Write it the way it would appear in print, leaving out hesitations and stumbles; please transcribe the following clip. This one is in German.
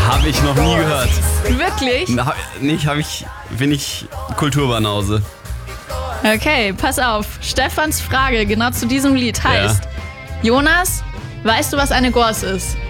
Habe ich noch nie gehört. Wirklich? Bin ich Kulturbanause. Okay, pass auf. Stefans Frage genau zu diesem Lied heißt: Jonas, weißt du, was eine Gors ist?